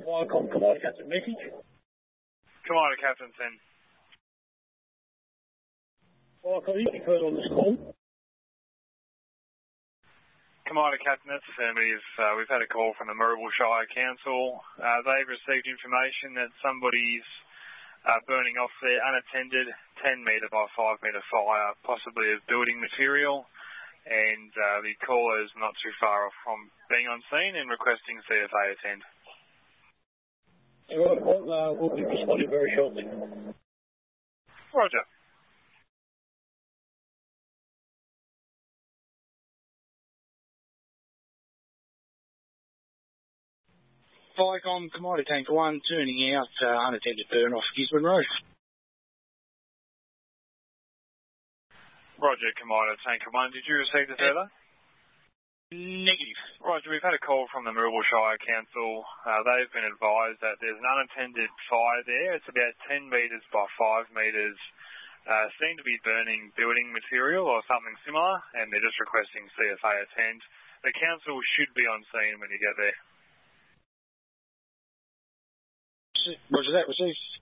Viacom, Commander Captain, message. Commander Captain 10. Viacom, you heard on this call? Commander Captain, that's affirmative. We've had a call from the Moorabool Shire Council. They've received information that somebody's burning off their unattended 10 metre by 5 metre fire, possibly of building material, and the caller is not too far off from being on scene and requesting CFA attend. We'll be responding very shortly. Roger. Viacom, Commander Tank 1, turning out unattended burn off Gisborne Road. Roger, Commander Tank 1. Did you receive the further? Negative. Roger, we've had a call from the Moorabool Shire Council. They've been advised that there's an unattended fire there. It's about 10 metres by 5 metres. Seem to be burning building material or something similar, and they're just requesting CFA attend. The council should be on scene when you get there. Roger that, received.